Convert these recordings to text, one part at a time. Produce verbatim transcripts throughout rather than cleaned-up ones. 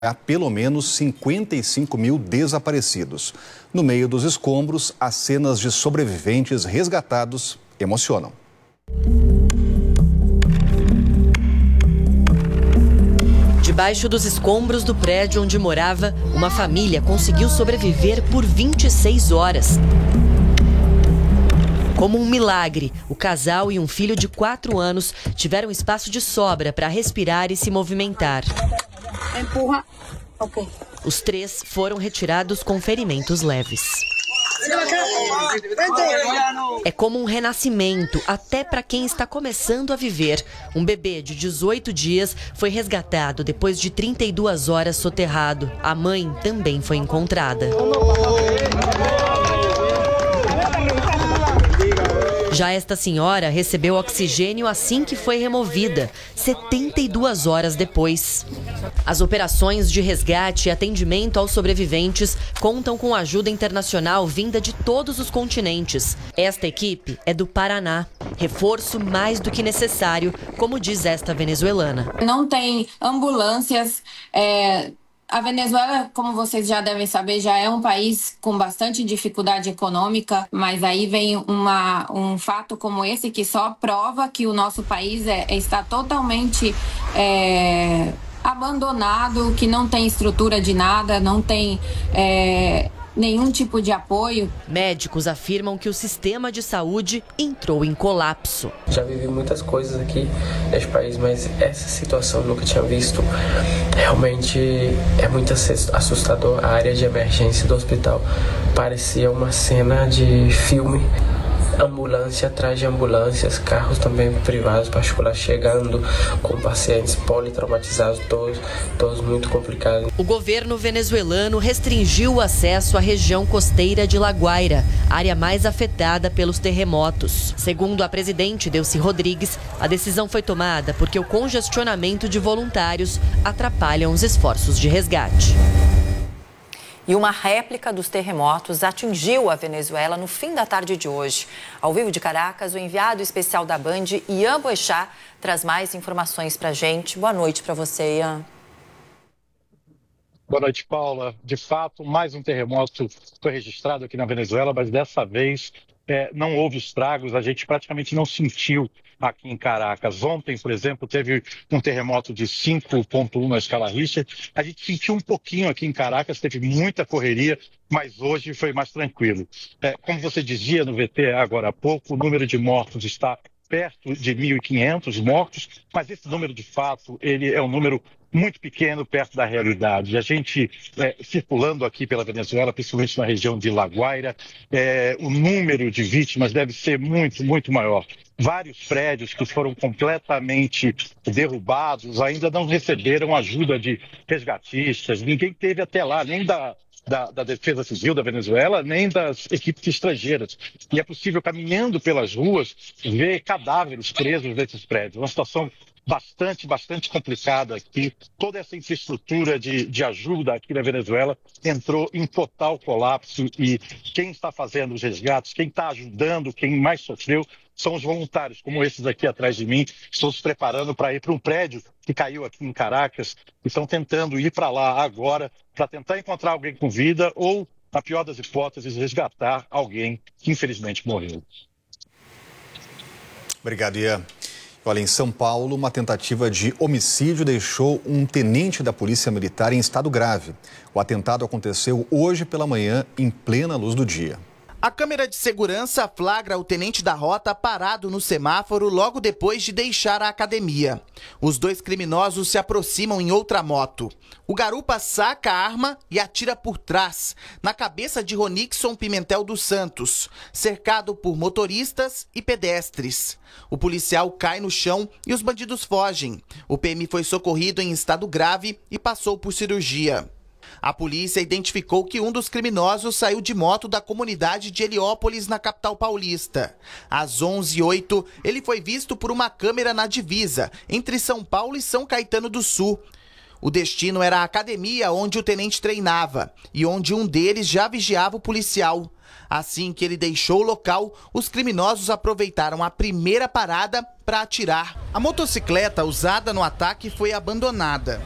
há pelo menos cinquenta e cinco mil desaparecidos. No meio dos escombros, as cenas de sobreviventes resgatados emocionam. Debaixo dos escombros do prédio onde morava, uma família conseguiu sobreviver por vinte e seis horas. Como um milagre, o casal e um filho de quatro anos tiveram espaço de sobra para respirar e se movimentar. Empurra. Ok. Os três foram retirados com ferimentos leves. É como um renascimento, até para quem está começando a viver. Um bebê de dezoito dias foi resgatado depois de trinta e duas horas soterrado. A mãe também foi encontrada. Já esta senhora recebeu oxigênio assim que foi removida, setenta e duas horas depois. As operações de resgate e atendimento aos sobreviventes contam com ajuda internacional vinda de todos os continentes. Esta equipe é do Paraná. Reforço mais do que necessário, como diz esta venezuelana. Não tem ambulâncias. É... A Venezuela, como vocês já devem saber, já é um país com bastante dificuldade econômica, mas aí vem uma, um fato como esse que só prova que o nosso país é, está totalmente é, abandonado, que não tem estrutura de nada, não tem é, nenhum tipo de apoio. Médicos afirmam que o sistema de saúde entrou em colapso. Já vivi muitas coisas aqui neste país, mas essa situação eu nunca tinha visto. Realmente é muito assustador. A área de emergência do hospital parecia uma cena de filme. Ambulância atrás de ambulâncias, carros também privados, particulares chegando com pacientes politraumatizados, todos, todos muito complicados. O governo venezuelano restringiu o acesso à região costeira de La Guaira, área mais afetada pelos terremotos. Segundo a presidente Delcy Rodrigues, a decisão foi tomada porque o congestionamento de voluntários atrapalha os esforços de resgate. E uma réplica dos terremotos atingiu a Venezuela no fim da tarde de hoje. Ao vivo de Caracas, o enviado especial da Band, Ian Boechat, traz mais informações para a gente. Boa noite para você, Ian. Boa noite, Paula. De fato, mais um terremoto foi registrado aqui na Venezuela, mas dessa vez é, não houve estragos, a gente praticamente não sentiu aqui em Caracas. Ontem, por exemplo, teve um terremoto de cinco ponto um na escala Richter. A gente sentiu um pouquinho aqui em Caracas, teve muita correria, mas hoje foi mais tranquilo. É, como você dizia no V T agora há pouco, o número de mortos está perto de mil e quinhentos mortos, mas esse número, de fato, ele é um número muito pequeno perto da realidade. A gente, é, circulando aqui pela Venezuela, principalmente na região de La Guaira, é, o número de vítimas deve ser muito, muito maior. Vários prédios que foram completamente derrubados ainda não receberam ajuda de resgatistas. Ninguém teve até lá, nem da, da, da Defesa Civil da Venezuela, nem das equipes estrangeiras. E é possível, caminhando pelas ruas, ver cadáveres presos nesses prédios. Uma situação bastante, bastante complicada aqui. Toda essa infraestrutura de, de ajuda aqui na Venezuela entrou em total colapso e quem está fazendo os resgates, quem está ajudando, quem mais sofreu, são os voluntários, como esses aqui atrás de mim, que estão se preparando para ir para um prédio que caiu aqui em Caracas e estão tentando ir para lá agora para tentar encontrar alguém com vida ou, na pior das hipóteses, resgatar alguém que infelizmente morreu. Obrigado, Ian. Olha, em São Paulo, uma tentativa de homicídio deixou um tenente da Polícia Militar em estado grave. O atentado aconteceu hoje pela manhã, em plena luz do dia. A câmera de segurança flagra o tenente da rota parado no semáforo logo depois de deixar a academia. Os dois criminosos se aproximam em outra moto. O garupa saca a arma e atira por trás, na cabeça de Ronixon Pimentel dos Santos, cercado por motoristas e pedestres. O policial cai no chão e os bandidos fogem. O P M foi socorrido em estado grave e passou por cirurgia. A polícia identificou que um dos criminosos saiu de moto da comunidade de Heliópolis, na capital paulista. Às onze e oito, ele foi visto por uma câmera na divisa, entre São Paulo e São Caetano do Sul. O destino era a academia onde o tenente treinava e onde um deles já vigiava o policial. Assim que ele deixou o local, os criminosos aproveitaram a primeira parada para atirar. A motocicleta usada no ataque foi abandonada.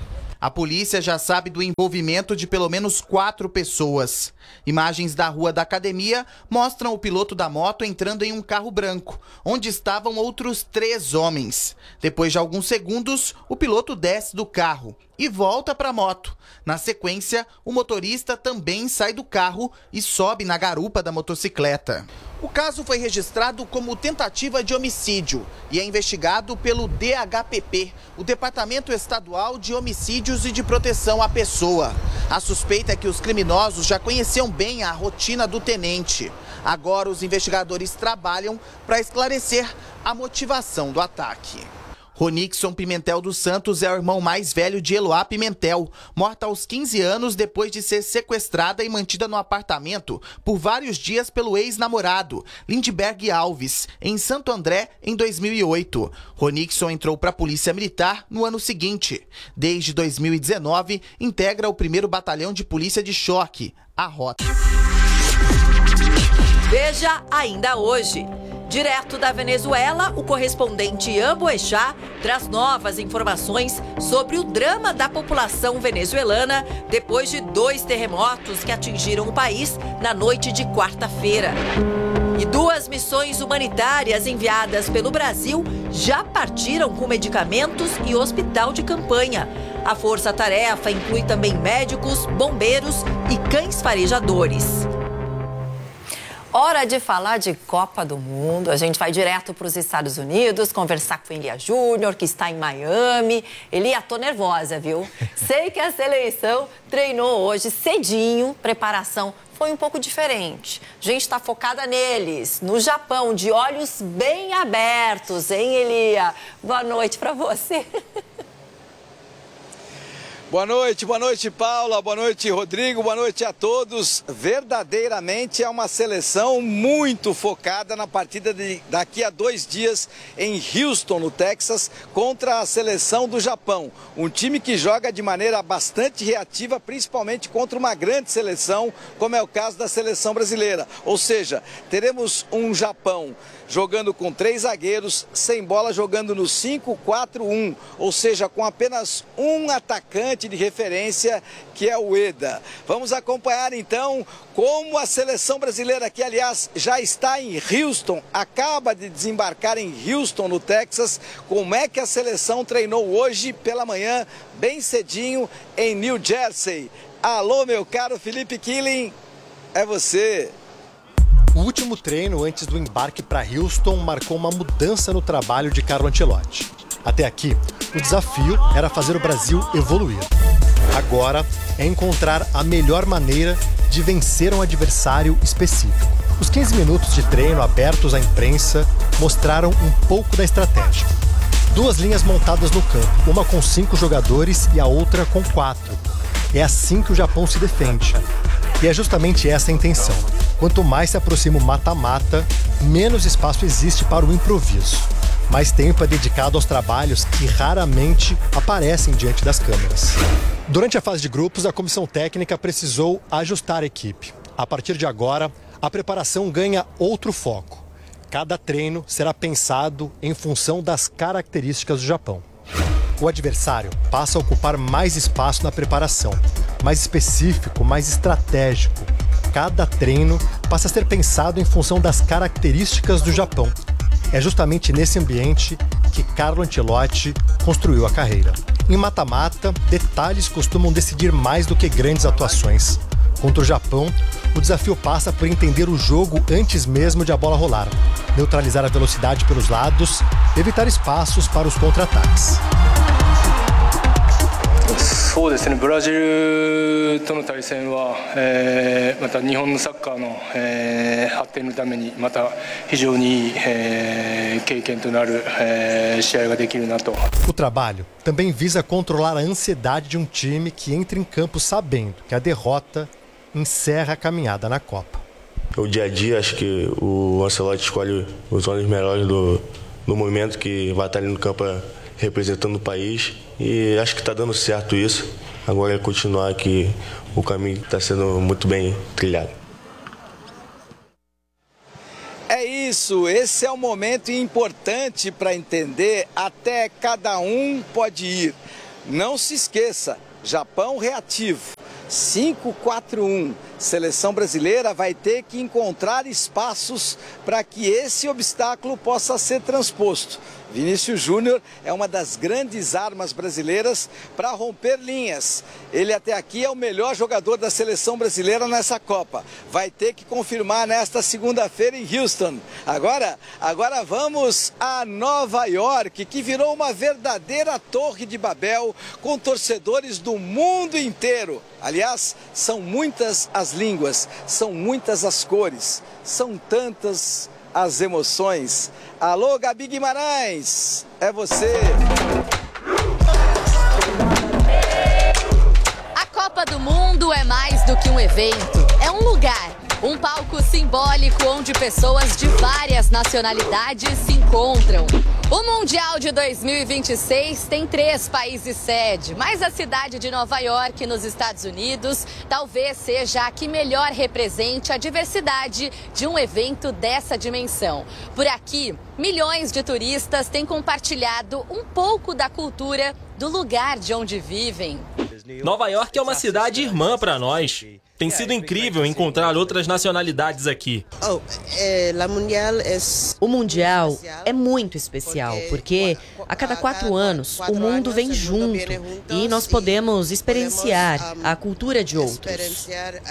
A polícia já sabe do envolvimento de pelo menos quatro pessoas. Imagens da rua da academia mostram o piloto da moto entrando em um carro branco, onde estavam outros três homens. Depois de alguns segundos, o piloto desce do carro e volta para a moto. Na sequência, o motorista também sai do carro e sobe na garupa da motocicleta. O caso foi registrado como tentativa de homicídio e é investigado pelo D H P P, o Departamento Estadual de Homicídios e de Proteção à Pessoa. A suspeita é que os criminosos já conheciam bem a rotina do tenente. Agora os investigadores trabalham para esclarecer a motivação do ataque. Ronixon Pimentel dos Santos é o irmão mais velho de Eloá Pimentel, morta aos quinze anos depois de ser sequestrada e mantida no apartamento por vários dias pelo ex-namorado, Lindbergh Alves, em Santo André, em dois mil e oito. Ronixon entrou para a Polícia Militar no ano seguinte. Desde dois mil e dezenove, integra o primeiro Batalhão de Polícia de Choque, a Rota. Veja ainda hoje. Direto da Venezuela, o correspondente Ian Boechat traz novas informações sobre o drama da população venezuelana depois de dois terremotos que atingiram o país na noite de quarta-feira. E duas missões humanitárias enviadas pelo Brasil já partiram com medicamentos e hospital de campanha. A força-tarefa inclui também médicos, bombeiros e cães farejadores. Hora de falar de Copa do Mundo. A gente vai direto para os Estados Unidos conversar com Elia Júnior, que está em Miami. Elia, tô nervosa, viu? Sei que a seleção treinou hoje cedinho, preparação foi um pouco diferente. A gente está focada neles, no Japão, de olhos bem abertos, hein, Elia? Boa noite para você. Boa noite, boa noite, Paula, boa noite, Rodrigo, boa noite a todos. Verdadeiramente é uma seleção muito focada na partida de daqui a dois dias em Houston, no Texas, contra a seleção do Japão. Um time que joga de maneira bastante reativa, principalmente contra uma grande seleção, como é o caso da seleção brasileira. Ou seja, teremos um Japão jogando com três zagueiros, sem bola, jogando no cinco quatro um, ou seja, com apenas um atacante de referência, que é o Eda. Vamos acompanhar então como a seleção brasileira, que aliás já está em Houston, acaba de desembarcar em Houston, no Texas, como é que a seleção treinou hoje pela manhã, bem cedinho, em New Jersey. Alô, meu caro Felipe Killing, é você. O último treino antes do embarque para Houston marcou uma mudança no trabalho de Carlo Ancelotti. Até aqui, o desafio era fazer o Brasil evoluir. Agora é encontrar a melhor maneira de vencer um adversário específico. Os quinze minutos de treino abertos à imprensa mostraram um pouco da estratégia. Duas linhas montadas no campo, uma com cinco jogadores e a outra com quatro. É assim que o Japão se defende. E é justamente essa a intenção. Quanto mais se aproxima o mata-mata, menos espaço existe para o improviso. Mais tempo é dedicado aos trabalhos que raramente aparecem diante das câmeras. Durante a fase de grupos, a comissão técnica precisou ajustar a equipe. A partir de agora, a preparação ganha outro foco. Cada treino será pensado em função das características do Japão. O adversário passa a ocupar mais espaço na preparação, mais específico, mais estratégico. Cada treino passa a ser pensado em função das características do Japão. É justamente nesse ambiente que Carlo Ancelotti construiu a carreira. Em mata-mata, detalhes costumam decidir mais do que grandes atuações. Contra o Japão, o desafio passa por entender o jogo antes mesmo de a bola rolar, neutralizar a velocidade pelos lados, evitar espaços para os contra-ataques. そうですね、ブラジルとの対戦は、えー、また日本のサッカーの、えー、発展のためにまた非常にいい、えー、経験となる、えー、試合ができるなと。 O trabalho também visa controlar a ansiedade de um time que entra em campo sabendo que a derrota encerra a caminhada na Copa. O dia a dia, acho que o Ancelotti escolhe os homens melhores do, do momento que vai estar ali no campo representando o país. E acho que está dando certo isso. Agora é continuar que o caminho está sendo muito bem trilhado. É isso, esse é um momento importante para entender até cada um pode ir. Não se esqueça, Japão reativo. cinco quatro um. Seleção brasileira vai ter que encontrar espaços para que esse obstáculo possa ser transposto. Vinícius Júnior é uma das grandes armas brasileiras para romper linhas. Ele até aqui é o melhor jogador da seleção brasileira nessa Copa. Vai ter que confirmar nesta segunda-feira em Houston. Agora, agora vamos a Nova York, que virou uma verdadeira torre de Babel com torcedores do mundo inteiro. Aliás, são muitas as línguas, são muitas as cores, são tantas as emoções. Alô, Gabi Guimarães, é você. A Copa do Mundo é mais do que um evento, é um lugar, um palco simbólico onde pessoas de várias nacionalidades se encontram. O Mundial de dois mil e vinte e seis tem três países sede, mas a cidade de Nova York, nos Estados Unidos, talvez seja a que melhor represente a diversidade de um evento dessa dimensão. Por aqui, milhões de turistas têm compartilhado um pouco da cultura do lugar de onde vivem. Nova York é uma cidade irmã para nós. Tem sido incrível encontrar outras nacionalidades aqui. O Mundial é muito especial, porque a cada quatro anos o mundo vem junto e nós podemos experienciar a cultura de outros.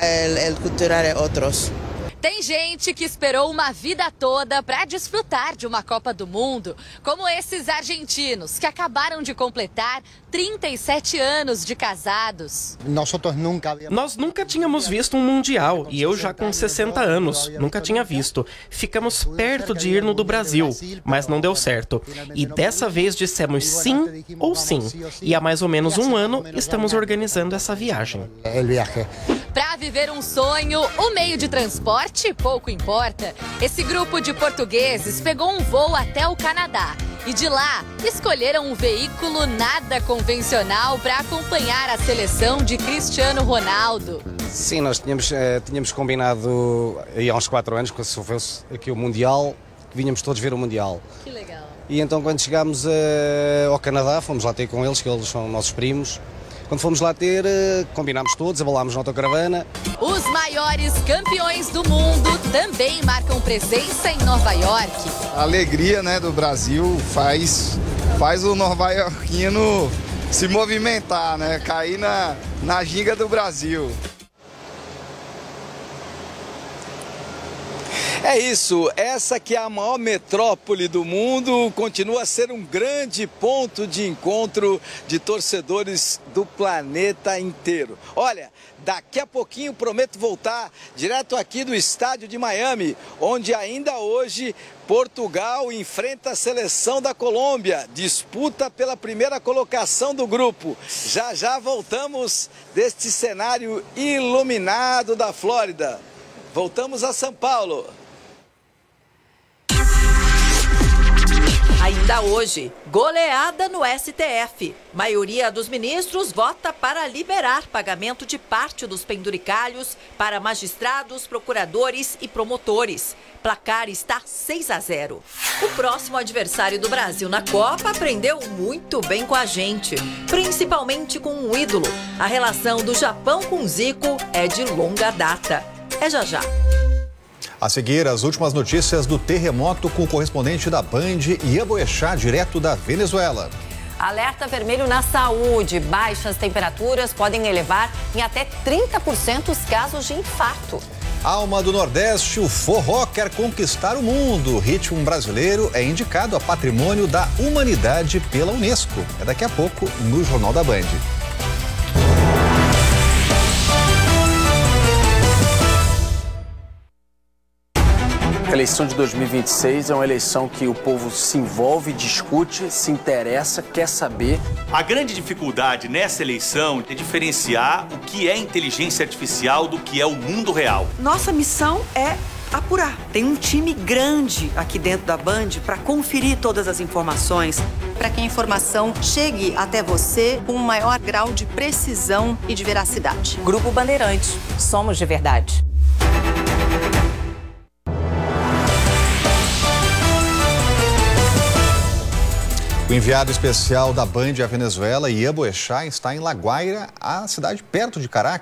Tem gente que esperou uma vida toda para desfrutar de uma Copa do Mundo, como esses argentinos que acabaram de completar trinta e sete anos de casados. Nós nunca tínhamos visto um Mundial e eu já com sessenta anos, nunca tinha visto. Ficamos perto de ir no do Brasil, mas não deu certo. E dessa vez dissemos sim ou sim. E há mais ou menos um ano estamos organizando essa viagem. Para viver um sonho, o meio de transporte pouco importa. Esse grupo de portugueses pegou um voo até o Canadá e de lá escolheram um veículo nada convencional para acompanhar a seleção de Cristiano Ronaldo. Sim, nós tínhamos, eh, tínhamos combinado aí há uns quatro anos, quando se fosse aqui o Mundial, que vinhamos todos ver o Mundial. Que legal. E então quando chegámos eh, ao Canadá, fomos lá ter com eles, que eles são nossos primos. Quando fomos lá ter, combinámos todos, abalámos na autocaravana. Os maiores campeões do mundo também marcam presença em Nova York. A alegria, né, do Brasil faz, faz o nova-iorquino se movimentar, né, cair na, na ginga do Brasil. É isso, essa que é a maior metrópole do mundo, continua a ser um grande ponto de encontro de torcedores do planeta inteiro. Olha, daqui a pouquinho prometo voltar direto aqui do estádio de Miami, onde ainda hoje Portugal enfrenta a seleção da Colômbia, disputa pela primeira colocação do grupo. Já já voltamos deste cenário iluminado da Flórida. Voltamos a São Paulo. Ainda hoje, goleada no S T F. Maioria dos ministros vota para liberar pagamento de parte dos penduricalhos para magistrados, procuradores e promotores. Placar está seis a zero. O próximo adversário do Brasil na Copa aprendeu muito bem com a gente, principalmente com um ídolo. A relação do Japão com Zico é de longa data. É já já. A seguir, as últimas notícias do terremoto com o correspondente da Band, Ian Boechat, direto da Venezuela. Alerta vermelho na saúde. Baixas temperaturas podem elevar em até trinta por cento os casos de infarto. Alma do Nordeste, o forró quer conquistar o mundo. O ritmo brasileiro é indicado a Patrimônio da Humanidade pela Unesco. É daqui a pouco no Jornal da Band. A eleição de dois mil e vinte e seis é uma eleição que o povo se envolve, discute, se interessa, quer saber. A grande dificuldade nessa eleição é diferenciar o que é inteligência artificial do que é o mundo real. Nossa missão é apurar. Tem um time grande aqui dentro da Band para conferir todas as informações. Para que a informação chegue até você com um maior grau de precisão e de veracidade. Grupo Bandeirantes. Somos de verdade. O enviado especial da Band à Venezuela, Ian Boechat, está em La Guaira, a cidade perto de Caracas.